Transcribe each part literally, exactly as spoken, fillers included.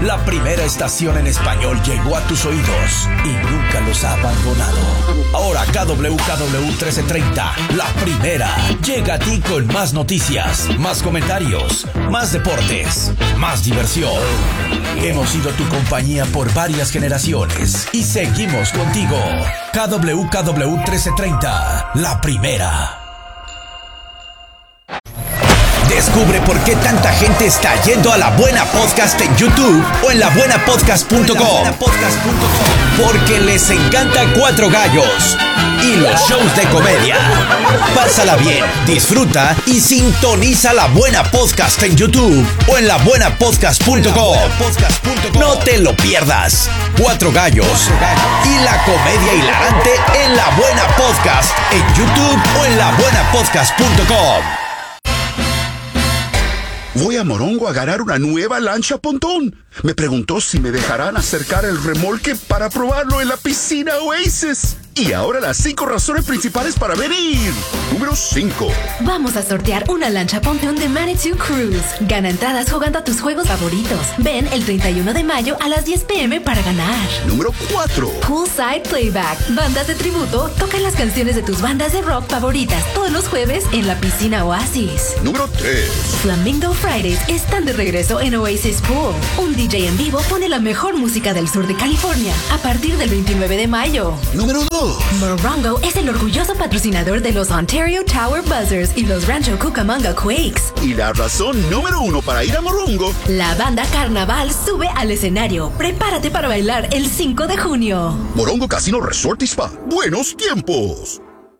La primera estación en español llegó a tus oídos y nunca los ha abandonado. Ahora K W K W trece treinta, la primera, llega a ti con más noticias, más comentarios, más deportes, más diversión. Hemos sido tu compañía por varias generaciones y seguimos contigo. K W K W trece treinta, la primera. Descubre por qué tanta gente está yendo a La Buena Podcast en YouTube o en la buena podcast punto com. Porque les encanta Cuatro Gallos y los shows de comedia. Pásala bien, disfruta y sintoniza La Buena Podcast en YouTube o en la buena podcast punto com. No te lo pierdas. Cuatro Gallos y la comedia hilarante en La Buena Podcast en YouTube o en la buena podcast punto com. Voy a Morongo a ganar una nueva lancha pontón. Me preguntó si me dejarán acercar el remolque para probarlo en la piscina Oasis. Y ahora las cinco razones principales para venir. Número cinco. Vamos a sortear una lancha pontón de Manitou Cruise. Gana entradas jugando a tus juegos favoritos. Ven el treinta y uno de mayo a las diez pm para ganar. Número cuatro. Poolside Playback. Bandas de tributo tocan las canciones de tus bandas de rock favoritas todos los jueves en la piscina Oasis. Número tres. Flamingo Fridays están de regreso en Oasis Pool. Un D J en vivo pone la mejor música del sur de California a partir del veintinueve de mayo. Número dos. Morongo es el orgulloso patrocinador de los Ontario Tower Buzzers y los Rancho Cucamonga Quakes. Y la razón número uno para ir a Morongo. La banda Carnaval sube al escenario. Prepárate para bailar el cinco de junio. Morongo Casino Resort y Spa. ¡Buenos tiempos!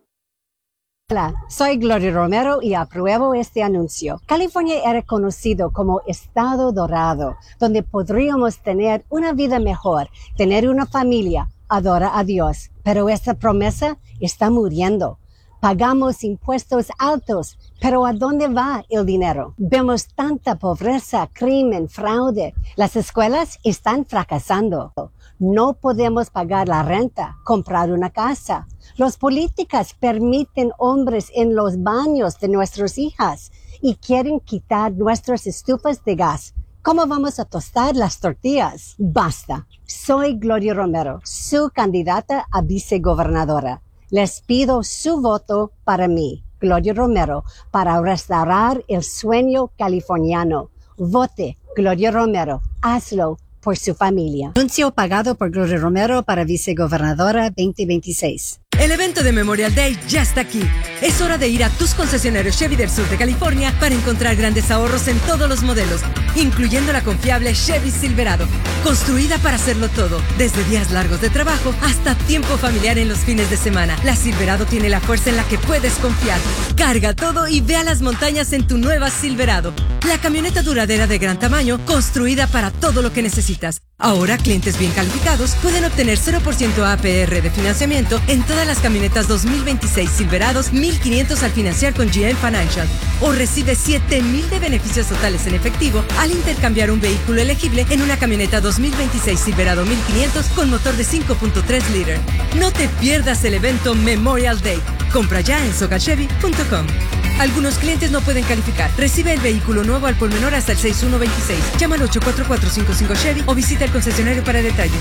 Hola, soy Gloria Romero y apruebo este anuncio. California era conocido como Estado Dorado, donde podríamos tener una vida mejor, tener una familia, adorar a Dios. Pero esta promesa está muriendo. Pagamos impuestos altos, pero ¿a dónde va el dinero? Vemos tanta pobreza, crimen, fraude. Las escuelas están fracasando. No podemos pagar la renta, comprar una casa. Los políticos permiten hombres en los baños de nuestras hijas y quieren quitar nuestras estufas de gas. ¿Cómo vamos a tostar las tortillas? Basta. Soy Gloria Romero, su candidata a vicegobernadora. Les pido su voto para mí, Gloria Romero, para restaurar el sueño californiano. Vote, Gloria Romero. Hazlo por su familia. Anuncio pagado por Gloria Romero para vicegobernadora veinte veintiséis. El evento de Memorial Day ya está aquí. Es hora de ir a tus concesionarios Chevy del sur de California para encontrar grandes ahorros en todos los modelos, incluyendo la confiable Chevy Silverado, construida para hacerlo todo, desde días largos de trabajo hasta tiempo familiar en los fines de semana. La Silverado tiene la fuerza en la que puedes confiar. Carga todo y ve a las montañas en tu nueva Silverado, la camioneta duradera de gran tamaño, construida para todo lo que necesitas. Ahora, clientes bien calificados pueden obtener cero por ciento A P R de financiamiento en todas las camionetas dos mil veintiséis Silverados, mil quinientos al financiar con G M Financial. O recibe siete mil de beneficios totales en efectivo al intercambiar un vehículo elegible en una camioneta dos mil veintiséis Silverado mil quinientos con motor de cinco punto tres litros. No te pierdas el evento Memorial Day. Compra ya en soga chevy punto com. Algunos clientes no pueden calificar. Recibe el vehículo nuevo al por menor hasta el seis uno veintiséis. Llama al ocho cuatro cuatro cinco cinco Chevy o visita el concesionario para detalles.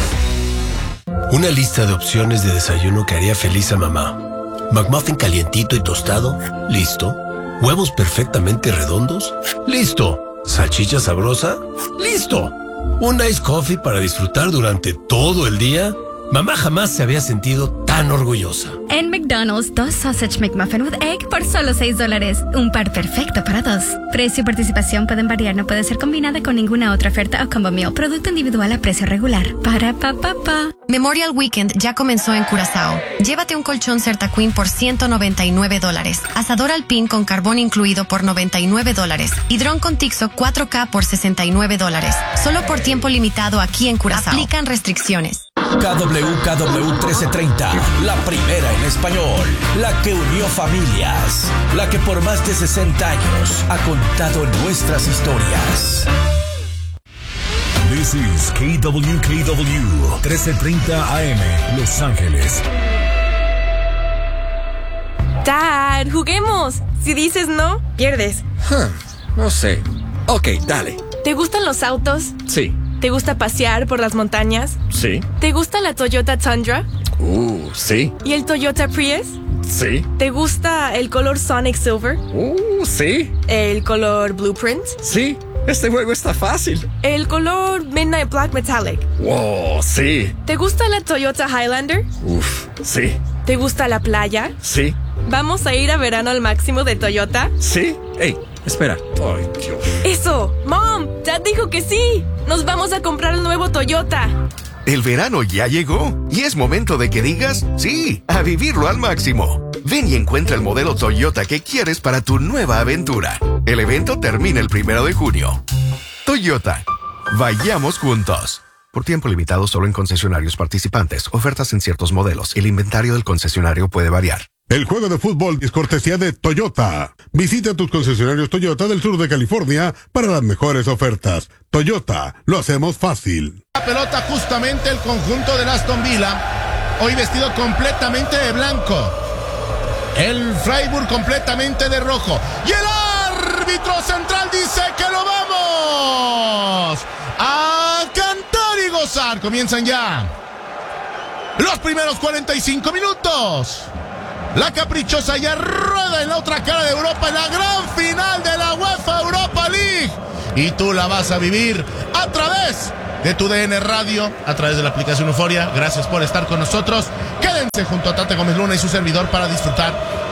Una lista de opciones de desayuno que haría feliz a mamá. McMuffin calientito y tostado. Listo. Huevos perfectamente redondos. Listo. Salchicha sabrosa. Listo. Un ice coffee para disfrutar durante todo el día. Mamá jamás se había sentido tan orgullosa. En McDonald's, dos Sausage McMuffin with Egg por solo seis dólares. Un par perfecto para dos. Precio y participación pueden variar, no puede ser combinada con ninguna otra oferta o combo meal. Producto individual a precio regular. Para pa pa pa. Memorial Weekend ya comenzó en Curazao. Llévate un colchón Certa Queen por ciento noventa y nueve dólares. Asador alpín con carbón incluido por noventa y nueve dólares. Y dron con Tixo cuatro K por sesenta y nueve dólares. Solo por tiempo limitado aquí en Curazao. Aplican restricciones. K W K W trece treinta, la primera en español, la que unió familias, la que por más de sesenta años ha contado nuestras historias. This is K W K W trece treinta A M, Los Ángeles. Dad, juguemos. Si dices no, pierdes. Huh, no sé. Ok, dale. ¿Te gustan los autos? Sí. ¿Te gusta pasear por las montañas? Sí. ¿Te gusta la Toyota Tundra? Uh, sí. ¿Y el Toyota Prius? Sí. ¿Te gusta el color Sonic Silver? Uh, sí. ¿El color Blueprint? Sí. Este juego está fácil. ¿El color Midnight Black Metallic? Wow, sí. ¿Te gusta la Toyota Highlander? Uf, sí. ¿Te gusta la playa? Sí. ¿Vamos a ir a verano al máximo de Toyota? Sí. Ey, espera. Ay, Dios. ¡Eso! ¡Mom! ¡Dad dijo que sí! ¡Nos vamos a comprar el nuevo Toyota! El verano ya llegó y es momento de que digas sí, a vivirlo al máximo. Ven y encuentra el modelo Toyota que quieres para tu nueva aventura. El evento termina el primero de junio. Toyota. Vayamos juntos. Por tiempo limitado solo en concesionarios participantes. Ofertas en ciertos modelos. El inventario del concesionario puede variar. El juego de fútbol es cortesía de Toyota. Visita tus concesionarios Toyota del sur de California para las mejores ofertas. Toyota, lo hacemos fácil. La pelota justamente el conjunto de Aston Villa, hoy vestido completamente de blanco. El Freiburg completamente de rojo. Y el árbitro central dice que lo vamos a cantar y gozar. Comienzan ya los primeros cuarenta y cinco minutos. La caprichosa ya rueda en la otra cara de Europa en la gran final de la UEFA Europa League. Y tú la vas a vivir a través de tu D N Radio, a través de la aplicación Euforia. Gracias por estar con nosotros. Quédense junto a Tate Gómez Luna y su servidor para disfrutar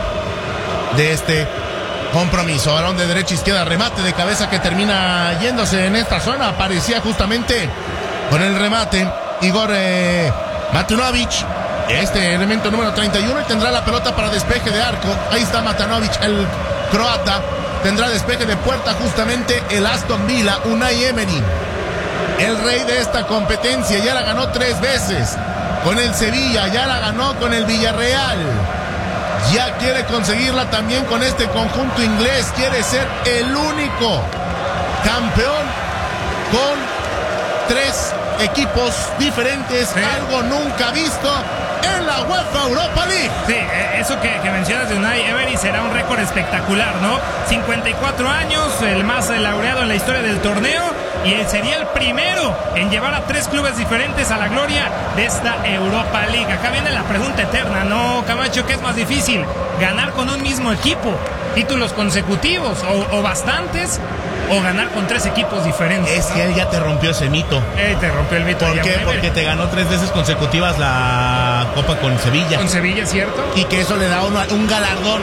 de este compromiso. Balón de derecha a izquierda, remate de cabeza que termina yéndose en esta zona. Aparecía justamente con el remate Igor eh, Matanovic, este elemento número treinta y uno, y tendrá la pelota para despeje de arco. Ahí está Matanovic, el croata. Tendrá despeje de puerta justamente el Aston Villa. Unai Emery, el rey de esta competencia, ya la ganó tres veces con el Sevilla, ya la ganó con el Villarreal, ya quiere conseguirla también con este conjunto inglés. Quiere ser el único campeón con tres equipos diferentes, sí. Algo nunca visto en la UEFA Europa League. Sí, eso que, que mencionas de Unai Emery será un récord espectacular, ¿no? cincuenta y cuatro años, el más laureado en la historia del torneo, y él sería el primero en llevar a tres clubes diferentes a la gloria de esta Europa League. Acá viene la pregunta eterna, ¿no, Camacho? ¿Qué es más difícil? ¿Ganar con un mismo equipo títulos consecutivos o, o bastantes? ¿O ganar con tres equipos diferentes? Es que él ya te rompió ese mito. Eh, te rompió el mito. ¿Por qué? Porque te ganó tres veces consecutivas la Copa con Sevilla. Con Sevilla, ¿cierto? Y que eso le da un, un galardón.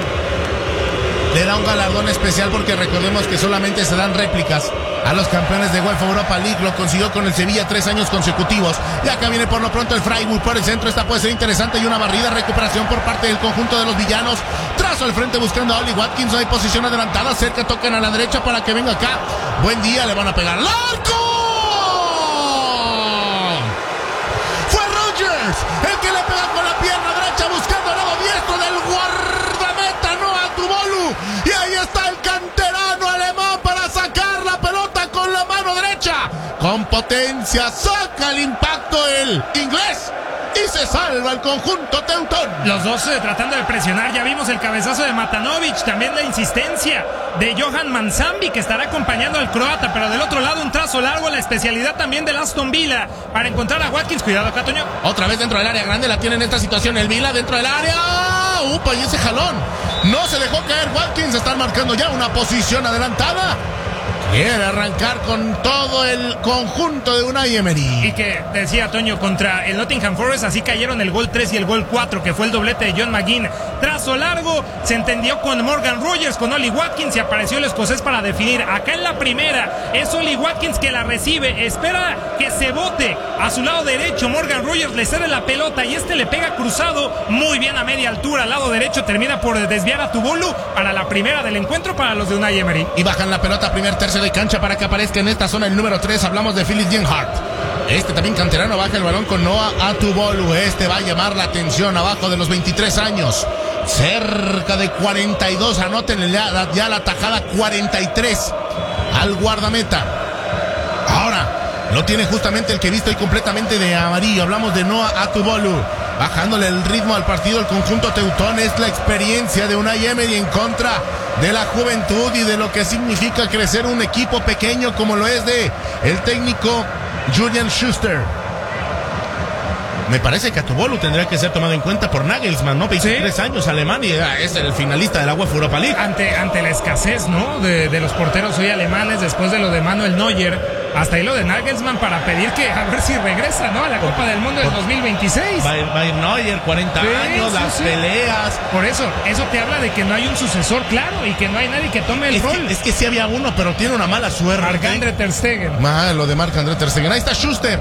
Le da un galardón especial porque recordemos que solamente se dan réplicas a los campeones de UEFA Europa League. Lo consiguió con el Sevilla tres años consecutivos. Y acá viene por lo pronto el Freiburg por el centro. Esta puede ser interesante y una barrida, recuperación por parte del conjunto de los villanos. Trazo al frente buscando a Oli Watkins. Hay posición adelantada, cerca, tocan a la derecha para que venga acá. Buen día, le van a pegar al arco. Fue Rogers el que le pega con la pierna derecha buscando el lado diestro del guardameta Noah Tubolu. Y ahí está el canterano alemán para sacar la pelota con la mano derecha. Con potencia saca el impacto el inglés. Y se salva el conjunto teutón. Los dos eh, tratando de presionar. Ya vimos el cabezazo de Matanovic. También la insistencia de Johan Manzambi, que estará acompañando al croata. Pero del otro lado un trazo largo. La especialidad también del Aston Villa para encontrar a Watkins. Cuidado acá, Toño. Otra vez dentro del área grande. La tiene en esta situación el Villa dentro del área. Upa, y ese jalón. No se dejó caer Watkins. Están marcando ya una posición adelantada. Quiere arrancar con todo el conjunto de Unai Emery. Y que decía Toño, contra el Nottingham Forest así cayeron el gol tres y el gol cuatro, que fue el doblete de John McGinn. Trazo largo, se entendió con Morgan Rogers, con Oli Watkins, y apareció el escocés para definir. Acá en la primera es Oli Watkins que la recibe, espera que se bote a su lado derecho. Morgan Rogers le cede la pelota y este le pega cruzado muy bien a media altura al lado derecho. Termina por desviar a Tubolu para la primera del encuentro para los de Unai Emery. Y bajan la pelota, primer tercio de cancha para que aparezca en esta zona el número tres. Hablamos de Philip Genhardt. Este también canterano baja el balón con Noah Atubolu. Este va a llamar la atención abajo de los veintitrés años. Cerca de cuarenta y dos. Anótenle ya, ya la tajada cuarenta y tres al guardameta. Ahora lo tiene justamente el que viste hoy completamente de amarillo. Hablamos de Noah Atubolu. Bajándole el ritmo al partido el conjunto teutón. Es la experiencia de Unai Emery en contra de la juventud y de lo que significa crecer un equipo pequeño como lo es de el técnico Julian Schuster. Me parece que Atubolu tendría que ser tomado en cuenta por Nagelsmann, ¿no? veintitrés ¿Sí? años, alemán, y es el finalista de la UEFA Europa League. Ante, ante la escasez, ¿no? De, de los porteros hoy alemanes, después de lo de Manuel Neuer, hasta ahí lo de Nagelsmann para pedir que a ver si regresa, ¿no? A la Copa del Mundo del dos mil veintiséis. Va a ir Neuer, cuarenta sí, años, sí, las sí. peleas. Por eso, eso te habla de que no hay un sucesor claro y que no hay nadie que tome el es rol. Que, es que sí había uno, pero tiene una mala suerte. Marc-André Ter Stegen. Ah, lo de Marc-André Ter Stegen. Ahí está Schuster.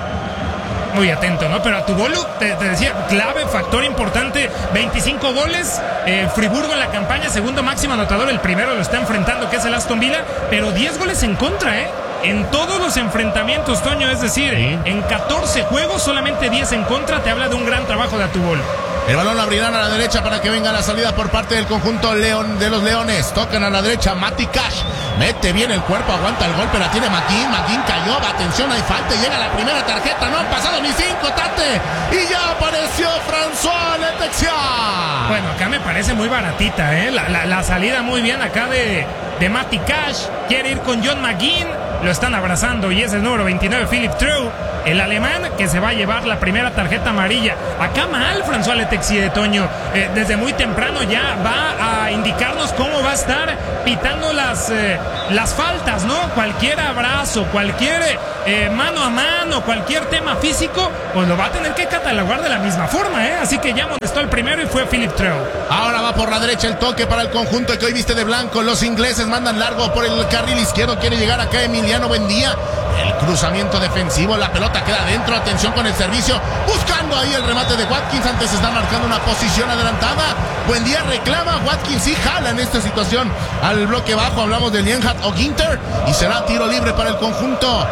Muy atento, ¿no? Pero Atubolu, te, te decía, clave, factor importante, veinticinco goles, eh, Friburgo en la campaña, segundo máximo anotador, el primero lo está enfrentando, que es el Aston Villa, pero diez goles en contra, ¿eh? En todos los enfrentamientos, Toño, es decir, ¿sí? En catorce juegos, solamente diez en contra, te habla de un gran trabajo de Atubolu. El balón lo abrirán a la derecha para que venga la salida por parte del conjunto León de los Leones. Tocan a la derecha, Mati Cash. Mete bien el cuerpo, aguanta el golpe, la tiene McGinn. McGinn cayó, atención, hay falta. Llega la primera tarjeta, no han pasado ni cinco, Tate. Y ya apareció François Letexia. Bueno, acá me parece muy baratita, ¿eh? La, la, la salida muy bien acá de, de Mati Cash. Quiere ir con John McGinn. Lo están abrazando y es el número veintinueve, Philip Treu, el alemán, que se va a llevar la primera tarjeta amarilla. Acá mal François Letexia de Toño. Eh, desde muy temprano ya va a indicarnos cómo va a estar pitando las, eh, las faltas, ¿no? Cualquier abrazo, cualquier eh, mano a mano, cualquier tema físico, pues lo va a tener que catalogar de la misma forma, ¿eh? Así que ya amonestó el primero y fue Philip Treu. Ahora va por la derecha el toque para el conjunto que hoy viste de blanco. Los ingleses mandan largo por el carril izquierdo. Quiere llegar acá Emiliano Buendía. El cruzamiento defensivo, la pelota queda adentro, atención con el servicio, buscando ahí el remate de Watkins, antes está marcando una posición adelantada. Buendía reclama, Watkins sí jala en esta situación al bloque bajo, hablamos de Lienhardt o Ginter, y será tiro libre para el conjunto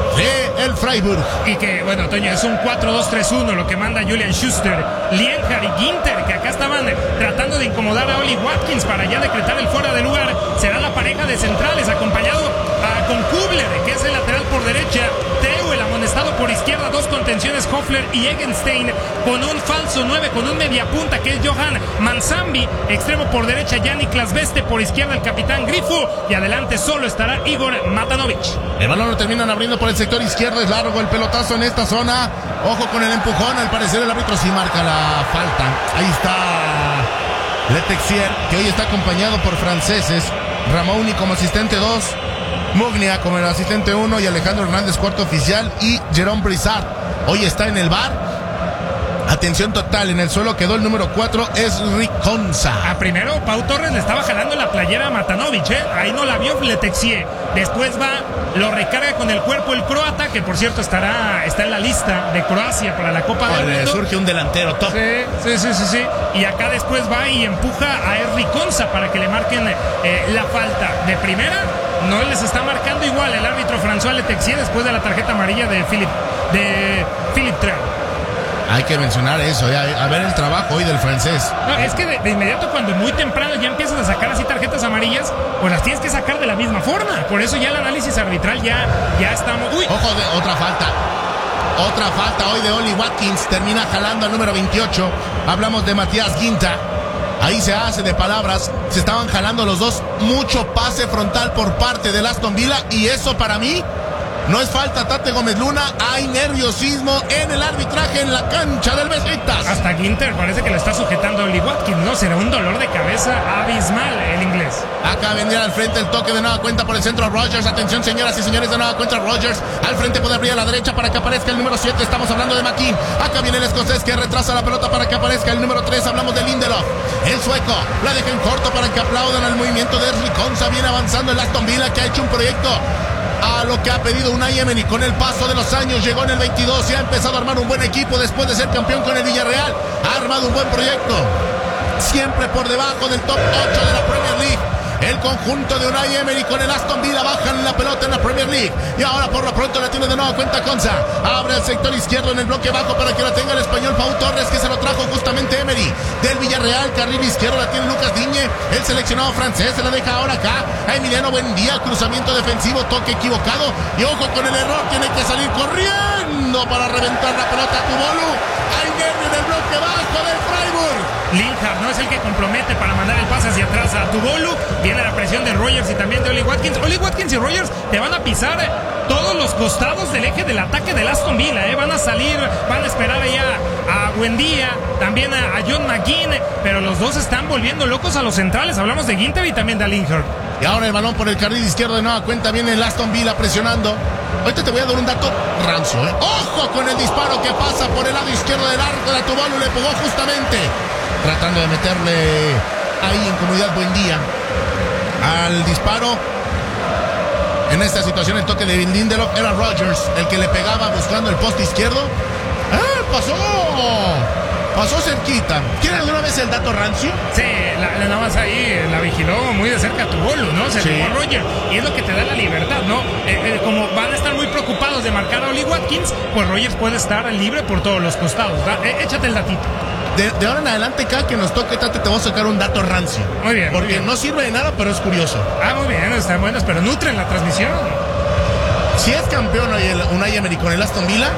de el Freiburg. Y que, bueno, Toño, es un cuatro dos tres uno lo que manda Julian Schuster, Lienhardt y Ginter, que acá estaban tratando de incomodar a Oli Watkins para ya decretar el fuera de lugar. Será la pareja de centrales, acompañado a, con Kubler, que es el lateral por derecha, Treu, el amonestado por izquierda, dos contenciones, Hoffler y Egenstein, con un falso nueve, con un mediapunta que es Johan Manzambi, extremo por derecha, Yannick Veste, por izquierda el capitán Grifo, y adelante solo estará Igor Matanovic. El balón lo terminan abriendo por el sector izquierdo, es largo el pelotazo en esta zona, ojo con el empujón, al parecer el árbitro sí marca la falta. Ahí está Letexier, que hoy está acompañado por franceses, Ramouni como asistente dos, Mugnia como el asistente uno y Alejandro Hernández cuarto oficial y Jerome Brizard hoy está en el bar. Atención total, en el suelo quedó el número cuatro, es Riconza. A primero Pau Torres le estaba jalando la playera a Matanovic, ¿eh? Ahí no la vio Letexia. Después va, lo recarga con el cuerpo el croata, que por cierto estará está en la lista de Croacia para la Copa del Mundo. Surge un delantero top. Sí, sí, sí, sí, sí. Y acá después va y empuja a Riconza para que le marquen eh, la falta. De primera, no les está marcando igual el árbitro François Letexia después de la tarjeta amarilla de Philip, de Philip Treu. Hay que mencionar eso, ya, a ver el trabajo hoy del francés. No, es que de, de inmediato cuando muy temprano ya empiezas a sacar así tarjetas amarillas, pues las tienes que sacar de la misma forma. Por eso ya el análisis arbitral ya, ya estamos... Uy. Ojo, de otra falta. Otra falta hoy de Oli Watkins, termina jalando al número veintiocho. Hablamos de Matías Ginta. Ahí se hace de palabras, se estaban jalando los dos, mucho pase frontal por parte del Aston Villa y eso para mí no es falta. Tate Gómez Luna, hay nerviosismo en el arbitraje en la cancha del Besiktas. Hasta Ginter parece que lo está sujetando a Oli Watkins, ¿no? Será un dolor de cabeza abismal el inglés. Acá vendría al frente el toque de nueva cuenta por el centro Rogers. Atención señoras y señores, de nueva cuenta Rogers. Al frente puede abrir a la derecha para que aparezca el número siete. Estamos hablando de McKean. Acá viene el escocés que retrasa la pelota para que aparezca el número tres. Hablamos de Lindelof. El sueco la deja en corto para que aplaudan al movimiento de Riconza. Viene avanzando el Aston Villa, que ha hecho un proyecto a lo que ha pedido Unai Emery. Con el paso de los años llegó en el veintidós y ha empezado a armar un buen equipo después de ser campeón con el Villarreal. Ha armado un buen proyecto, siempre por debajo del top ocho de la Premier League. El conjunto de Unai Emery con el Aston Villa bajan la pelota en la Premier League. Y ahora por lo pronto la tiene de nuevo cuenta Conza. Abre el sector izquierdo en el bloque bajo para que la tenga el español Pau Torres, que se lo trajo justamente Emery. Del Villarreal, carril izquierdo la tiene Lucas Digne, el seleccionado francés. Se la deja ahora acá a Emiliano Buendía. Cruzamiento defensivo, toque equivocado. Y ojo con el error, tiene que salir corriendo para reventar la pelota a Tubolu. Hay nervio en el bloque bajo del Freiburg. Lienhardt no es el que compromete para mandar el pase hacia atrás a Tubolu. Viene la presión de Rogers y también de Oli Watkins. Oli Watkins y Rogers te van a pisar todos los costados del eje del ataque del Aston Villa. ¿eh? Van a salir, van a esperar allá a Buendía, también a, a John McGinn, pero los dos están volviendo locos a los centrales. Hablamos de Ginter y también de Lingard. Y ahora el balón por el carril izquierdo de nueva cuenta. Viene el Aston Villa presionando. Ahorita te voy a dar un dato rancio. ¿eh? ¡Ojo con el disparo que pasa por el lado izquierdo del arco de Tubolo! Le pegó justamente, tratando de meterle ahí en comunidad Buendía al disparo. En esta situación el toque de Lindelof era Rodgers el que le pegaba buscando el poste izquierdo. ¡Ah, pasó! Pasó cerquita. ¿Quieren de una vez el dato rancio? Sí, la, la, nada más ahí la vigiló muy de cerca Tubolo, ¿no? Se sí. llevó a Roger. Y es lo que te da la libertad, ¿no? Eh, eh, como van a estar muy preocupados de marcar a Oli Watkins, pues Rogers puede estar libre por todos los costados. Eh, échate el datito. De, de ahora en adelante, cada que nos toque, Tate, te voy a sacar un dato rancio. Muy bien. Porque muy bien. no sirve de nada, pero es curioso. Ah, muy bien, están buenos, pero nutren la transmisión. Si es campeón Unai Emery con el Aston Villa,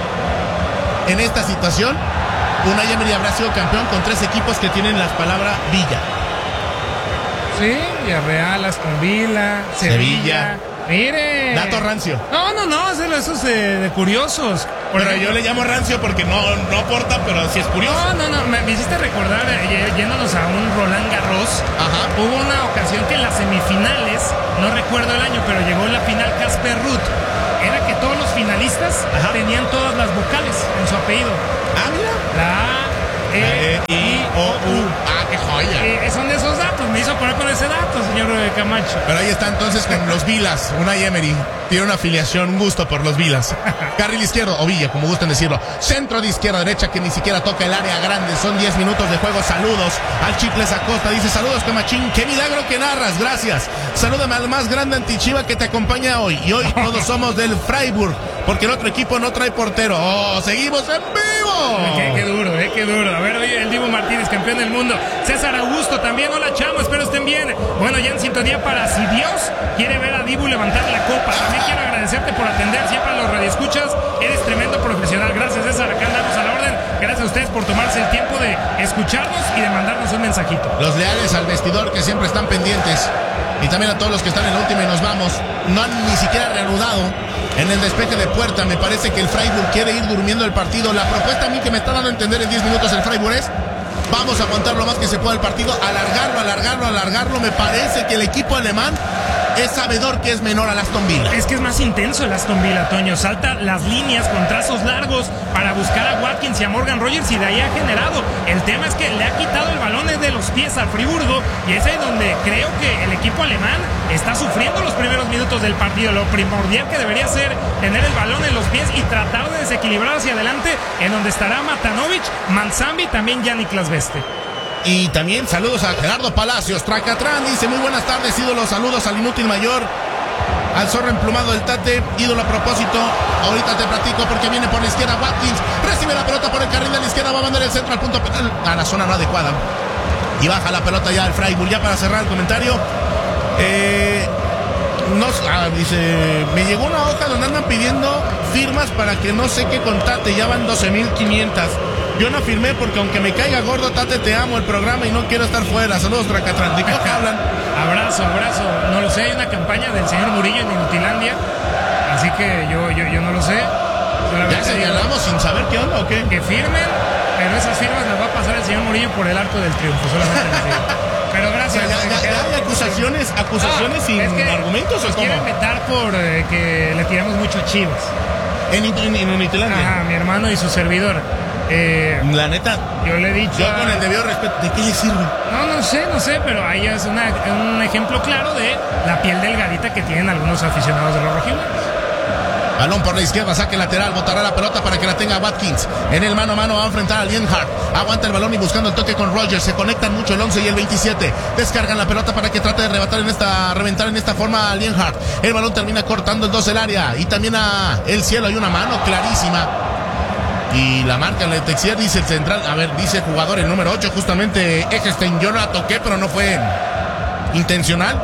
en esta situación, Unai Emery habrá sido campeón con tres equipos que tienen las palabras Villa. Sí, Villarreal, Aston Villa, Sevilla. Sevilla. Mire. Dato rancio. No, no, no, eso, eso es de, de curiosos. Pero ejemplo, yo le llamo rancio porque no, no aporta, pero sí es curioso. No, no, no, me, me hiciste recordar, eh, yéndonos a un Roland Garros. Ajá. Hubo una ocasión que en las semifinales, no recuerdo el año, pero llegó la final Casper Ruud. Era que todos los finalistas Ajá. tenían todas las vocales en su apellido. Ah, mira. La A, E, I, O, U. Ah, qué joya. Eh, son de esos datos, me hizo poner con ese dato, señor Camacho. Pero ahí está entonces con los Vilas, Unai Emery. Tiene una afiliación, un gusto por los Vilas. Carril izquierdo, o Villa, como gusten decirlo. Centro de izquierda a derecha, que ni siquiera toca el área grande. Son diez minutos de juego. Saludos al Chicles Acosta. Dice, saludos, Camachín. Qué milagro que narras, gracias. Salúdame al más grande antichiva que te acompaña hoy. Y hoy todos somos del Freiburg, porque el otro equipo no trae portero. ¡Oh, seguimos en vivo! Qué, qué duro, eh, qué duro. A ver, oye, el Dibu Martínez, campeón del mundo. César Augusto también. Hola, chamo, espero estén bien. Bueno, ya en sintonía para si Dios quiere ver a Dibu levantar la copa. También quiero agradecerte por atender siempre a los radioescuchas. Eres tremendo profesional. Gracias, César. Acá andamos a la orden. Gracias a ustedes por tomarse el tiempo de escucharnos y de mandarnos un mensajito. Los leales al vestidor que siempre están pendientes. Y también a todos los que están en la última y nos vamos. No han ni siquiera reanudado en el despeje de puerta. Me parece que el Freiburg quiere ir durmiendo el partido. La propuesta a mí que me está dando a entender en diez minutos el Freiburg es: vamos a aguantar lo más que se pueda el partido, alargarlo, alargarlo, alargarlo. Me parece que el equipo alemán es sabedor que es menor al Aston Villa. Es que es más intenso el Aston Villa, Toño. Salta las líneas con trazos largos para buscar a Watkins y a Morgan Rogers, y de ahí ha generado. El tema es que le ha quitado el balón de los pies al Friburgo, y es ahí donde creo que el equipo alemán está sufriendo los primeros minutos del partido. Lo primordial que debería ser tener el balón en los pies y tratar de desequilibrar hacia adelante, en donde estará Matanovic, Manzambi y también ya Niklas Beste. Y también saludos a Gerardo Palacios. Tracatrán dice, muy buenas tardes, ídolos. Saludos al inútil mayor, al zorro emplumado del Tate, ídolo a propósito. Ahorita te platico porque viene por la izquierda Watkins. Recibe la pelota por el carril de la izquierda, va a mandar el centro al punto penal, a la zona no adecuada. Y baja la pelota ya el Freiburg. Ya para cerrar el comentario, eh, no, ah, dice, me llegó una hoja donde andan pidiendo firmas para que no sé qué con Tate. Ya van doce mil quinientas. Yo no firmé porque aunque me caiga gordo, Tate, te amo el programa y no quiero estar fuera. Saludos, Tracatrán. ¿De qué hablan? Abrazo, abrazo. No lo sé, hay una campaña del señor Murillo en Inutilandia, así que yo, yo, yo no lo sé. ¿Ya señalamos sin saber qué onda o qué? Que firmen, pero esas firmas las va a pasar el señor Murillo por el arco del triunfo, solamente les digo. Pero gracias. O sea, ya, ya, ya hay acusaciones, acusaciones ah, sin es que argumentos, ¿o cómo? Quieren vetar por eh, que le tiramos mucho a Chivas. En, en, en Inutilandia. Ajá, mi hermano y su servidor. Eh, la neta, yo le he dicho. Yo con el debido respeto, ¿de qué le sirve? No, no sé, no sé, pero ahí es una, un ejemplo claro de la piel delgadita que tienen algunos aficionados de los rojiblancos. Balón por la izquierda, saque lateral, botará la pelota para que la tenga Watkins. En el mano a mano va a enfrentar a Lienhardt. Aguanta el balón y buscando el toque con Rodgers. Se conectan mucho el once y el veintisiete. Descargan la pelota para que trate de rebatar en esta, reventar en esta forma a Lienhardt. El balón termina cortando el dos del área. Y también a el cielo hay una mano clarísima. Y la marca la Texier, dice el central. A ver, dice jugador el número ocho, justamente Eckstein. Yo la toqué, pero no fue intencional.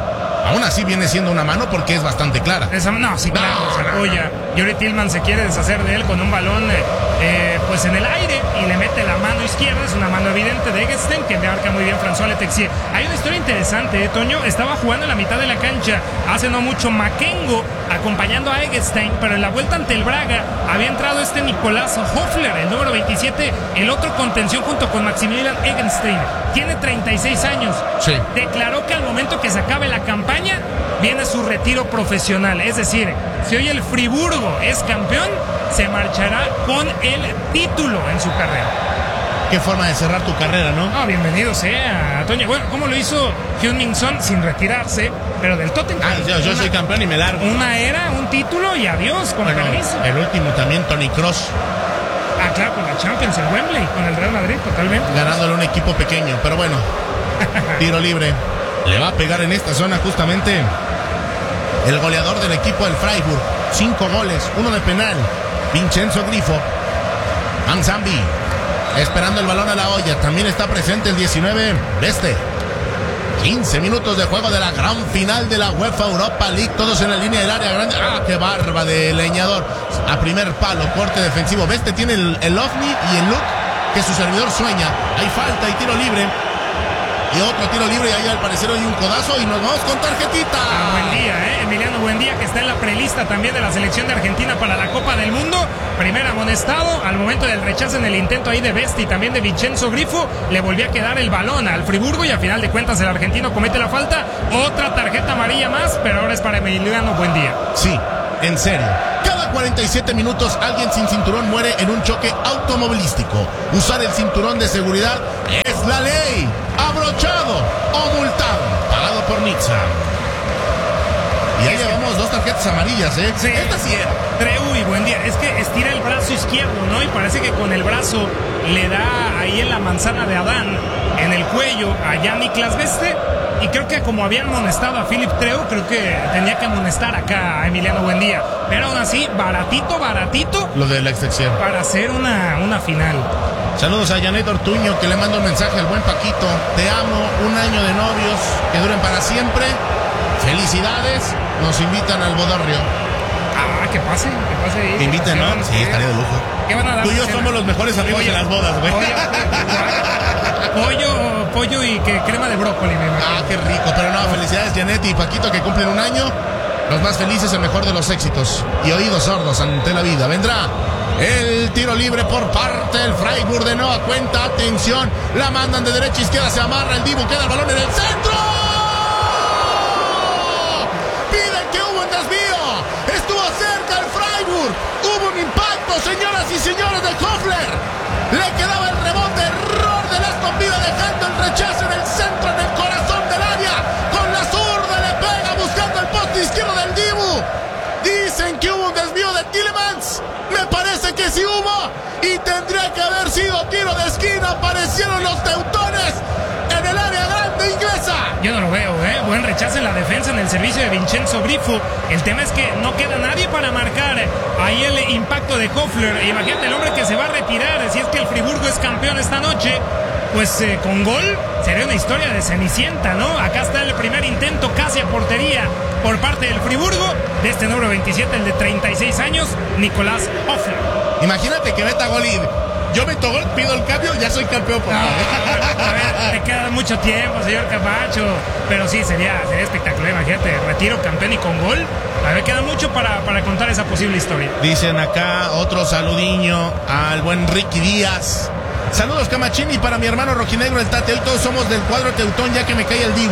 Aún así viene siendo una mano porque es bastante clara. Esa, no, sí, claro, no, se apoya. Yuri Tillman se quiere deshacer de él con un balón eh, pues en el aire y le mete la mano izquierda. Es una mano evidente de Eggestein que le marca muy bien François Letexier. Hay una historia interesante, ¿eh, Toño? Estaba jugando en la mitad de la cancha hace no mucho Makengo acompañando a Eggestein, pero en la vuelta ante el Braga había entrado este Nicolás Hoffler, el número veintisiete, el otro contención junto con Maximilian Eggestein. Tiene treinta y seis años. Sí. Declaró que al momento que se acabe la campaña viene su retiro profesional. Es decir, si hoy el Friburgo es campeón, se marchará con el título en su carrera. Qué forma de cerrar tu carrera, ¿no? Ah, bienvenido sea, Toño. Bueno, ¿cómo lo hizo Heung-min Son sin retirarse? Pero del Tottenham. Ah, yo, yo una, soy campeón y me largo. Una era, un título y adiós, con bueno, permiso. El último también, Toni Kroos. Ah, claro, con la Champions, el Wembley, con el Real Madrid, totalmente. Ganándole un equipo pequeño, pero bueno. Tiro libre. Le va a pegar en esta zona justamente el goleador del equipo del Freiburg. Cinco goles, uno de penal. Vincenzo Grifo. Manzambi. Esperando el balón a la olla. También está presente el diecinueve. Beste. quince minutos de juego de la gran final de la UEFA Europa League. Todos en la línea del área grande. ¡Ah, qué barba de Leñador! A primer palo, corte defensivo. Beste tiene el, el ovni y el look que su servidor sueña. Hay falta y tiro libre. Y otro tiro libre y ahí al parecer hay un codazo y nos vamos con tarjetita. Ah, buen día, ¿eh? Emiliano Buendía, que está en la prelista también de la selección de Argentina para la Copa del Mundo. Primer amonestado al momento del rechazo en el intento ahí de Besti y también de Vincenzo Grifo. Le volvió a quedar el balón al Friburgo y a final de cuentas el argentino comete la falta. Otra tarjeta amarilla más, pero ahora es para Emiliano Buendía. Sí, en serio. Cada cuarenta y siete minutos alguien sin cinturón muere en un choque automovilístico. Usar el cinturón de seguridad es la ley. Abrochado o multado. Pagado por Nixa. Y ahí es llevamos que... dos tarjetas amarillas, ¿eh? Sí. Esta sí era. Treu y Buendía. Es que estira el brazo izquierdo, ¿no? Y parece que con el brazo le da ahí en la manzana de Adán, en el cuello, a Jan-Niklas Beste. Y creo que como habían amonestado a Philip Treu, creo que tenía que amonestar acá a Emiliano Buendía. Pero aún así, baratito, baratito. Lo de la excepción. Para hacer una, una final. Saludos a Janet Ortuño, que le manda un mensaje al buen Paquito. Te amo, un año de novios, que duren para siempre. Felicidades, nos invitan al bodorrio. Ah, que pase, que pase ahí. Te invitan, ¿no? Sí, estaría de lujo. ¿Qué van a dar? Tú y yo somos los mejores amigos pollo, de las bodas, güey. Pollo, pollo, pollo y que crema de brócoli, me imagino. Ah, qué rico, pero no, felicidades Janet y Paquito que cumplen un año. Los más felices, el mejor de los éxitos. Y oídos sordos ante la vida. Vendrá el tiro libre por parte del Freiburg de nueva cuenta. Atención, la mandan de derecha a izquierda, se amarra el Dibu, queda el balón en el centro. Piden que hubo un desvío. Estuvo cerca el Freiburg. Hubo un impacto, señoras y señores, de Hoffler. Le quedaba el rebote, error de Aston Villa, dejando el rechazo en el centro, en el corazón del área. Con la zurda le pega buscando el poste izquierdo del Dibu. Dicen que hubo un desvío de Tielemans. Me parece que sí hubo. Y tendría que haber sido tiro de esquina. Aparecieron los teutones en el área grande inglesa. Yo no lo veo, ¿eh? Buen rechazo en la defensa, en el servicio de Vincenzo Grifo. El tema es que no queda nadie para marcar ahí el impacto de Hoffler. Imagínate el hombre que se va a retirar. Si es que el Friburgo es campeón esta noche, pues eh, con gol sería una historia de Cenicienta, ¿no? Acá está el primer intento casi a portería por parte del Friburgo, de este número veintisiete, el de treinta y seis años, Nicolás Hoffler. Imagínate que meta gol y yo meto gol, pido el cambio, ya soy campeón. Por no, a ver, te queda mucho tiempo, señor Camacho, pero sí, sería, sería espectacular. Imagínate, retiro, campeón y con gol. A ver, queda mucho para, para contar esa posible historia. Dicen acá otro saludiño al buen Ricky Díaz. Saludos Camachini para mi hermano rojinegro el Tate. Hoy todos somos del cuadro teutón, ya que me cae el Dibu.